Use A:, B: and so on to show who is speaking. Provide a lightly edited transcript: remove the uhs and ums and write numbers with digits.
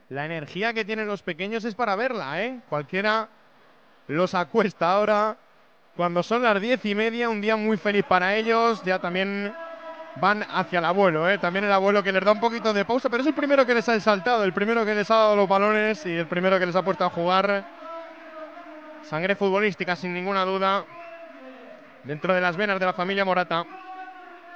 A: La energía que tienen los pequeños es para verla, ¿eh? Cualquiera los acuesta ahora. Cuando son las 10:30, un día muy feliz para ellos. Ya también van hacia el abuelo, ¿eh? También el abuelo que les da un poquito de pausa, pero es el primero que les ha saltado, el primero que les ha dado los balones y el primero que les ha puesto a jugar. Sangre futbolística, sin ninguna duda, dentro de las venas de la familia Morata.